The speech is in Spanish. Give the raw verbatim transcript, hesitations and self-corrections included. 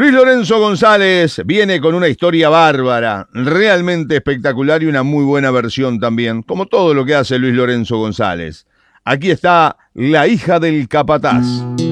Luis Lorenzo González viene con una historia bárbara, realmente espectacular y una muy buena versión también, como todo lo que hace Luis Lorenzo González. Aquí está La hija del capataz.